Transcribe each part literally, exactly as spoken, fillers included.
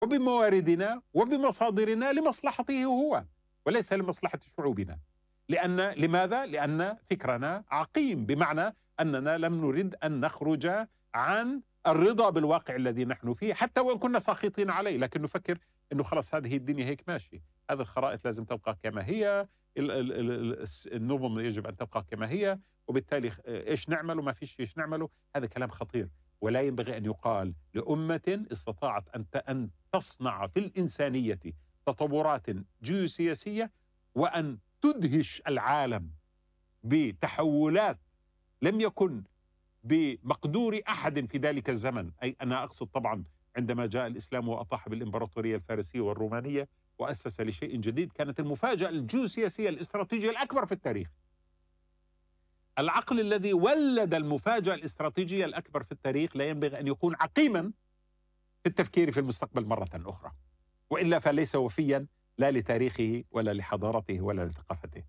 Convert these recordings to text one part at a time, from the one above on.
وبمواردنا وبمصادرنا لمصلحته هو وليس لمصلحة شعوبنا. لأن لماذا؟ لأن فكرنا عقيم، بمعنى أننا لم نرد أن نخرج عن الرضا بالواقع الذي نحن فيه حتى وإن كنا ساخطين عليه، لكن نفكر أنه خلص هذه الدنيا هيك ماشي، هذه الخرائط لازم تبقى كما هي، النظم يجب أن تبقى كما هي، وبالتالي إيش نعمل وما فيش إيش نعمله. هذا كلام خطير، ولا ينبغي أن يقال لأمة استطاعت أن تصنع في الإنسانية تطورات جيوسياسية وأن تدهش العالم بتحولات لم يكن بمقدور أحد في ذلك الزمن. أي أنا أقصد طبعا عندما جاء الإسلام وأطاح بالإمبراطورية الفارسية والرومانية وأسس لشيء جديد، كانت المفاجأة الجيوسياسية الاستراتيجية الأكبر في التاريخ. العقل الذي ولد المفاجأة الاستراتيجية الأكبر في التاريخ لا ينبغي أن يكون عقيما في التفكير في المستقبل مرة أخرى، وإلا فليس وفيا لا لتاريخه ولا لحضارته ولا لثقافته.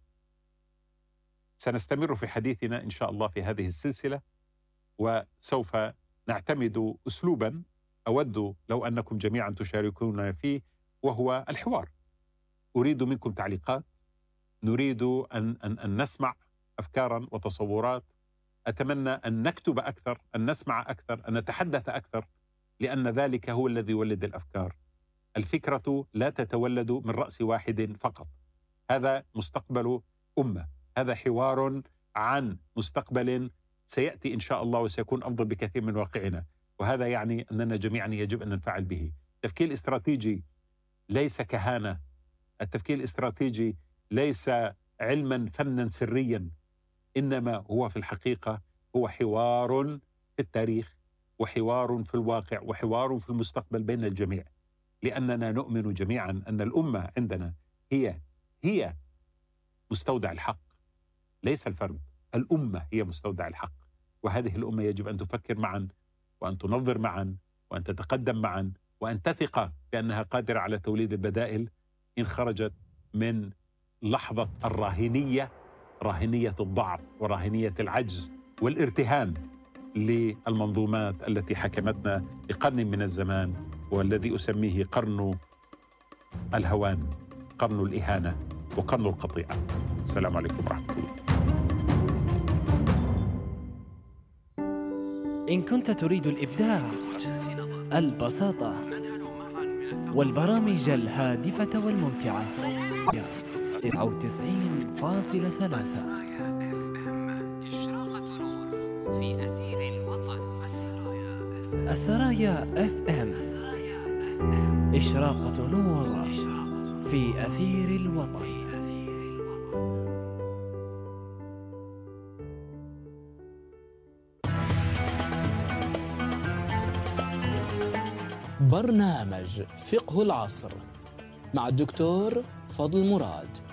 سنستمر في حديثنا إن شاء الله في هذه السلسلة، وسوف نعتمد أسلوبا أود لو أنكم جميعا تشاركون فيه، وهو الحوار. أريد منكم تعليقات، نريد أن, أن, أن نسمع أفكارا وتصورات، أتمنى أن نكتب أكثر، أن نسمع أكثر، أن نتحدث أكثر، لأن ذلك هو الذي يولد الأفكار. الفكرة لا تتولد من رأس واحد فقط، هذا مستقبل أمة، هذا حوار عن مستقبل سيأتي إن شاء الله وسيكون أفضل بكثير من واقعنا، وهذا يعني أننا جميعا يجب أن ننفعل به. التفكير الاستراتيجي ليس كهانة، التفكير الاستراتيجي ليس علما فنا سريا، إنما هو في الحقيقة هو حوار في التاريخ وحوار في الواقع وحوار في المستقبل بين الجميع، لأننا نؤمن جميعا أن الأمة عندنا هي هي مستودع الحق، ليس الفرد، الأمة هي مستودع الحق. وهذه الأمة يجب أن تفكر معا وأن تنظر معا وأن تتقدم معا وأن تثق بأنها قادرة على توليد البدائل إن خرجت من لحظة الراهنية، راهنية الضعف وراهنية العجز والارتهان للمنظومات التي حكمتنا لقرن من الزمان، والذي أسميه قرن الهوان، قرن الإهانة، وقرن القطيعة. السلام عليكم ورحمة الله. إن كنت تريد الإبداع، البساطة، والبرامج الهادفة والممتعة، تسعة وتسعين فاصلة ثلاثة السرايا اف ام، إشراقة نور في أثير الوطن. برنامج فقه العصر مع الدكتور فضل مراد.